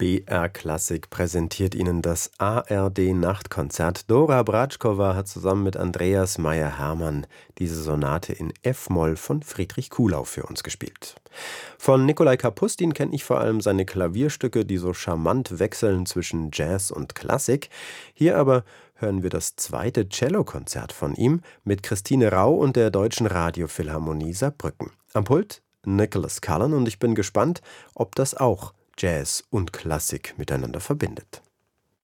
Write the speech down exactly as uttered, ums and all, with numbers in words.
B R Klassik präsentiert Ihnen das A R D-Nachtkonzert. Dora Bratschkova hat zusammen mit Andreas Meier-Hermann diese Sonate in F-Moll von Friedrich Kuhlau für uns gespielt. Von Nikolai Kapustin kenne ich vor allem seine Klavierstücke, die so charmant wechseln zwischen Jazz und Klassik. Hier aber hören wir das zweite Cellokonzert von ihm mit Christine Rau und der Deutschen Radiophilharmonie Saarbrücken. Am Pult Nicholas Cullen, und ich bin gespannt, ob das auch Jazz und Klassik miteinander verbindet.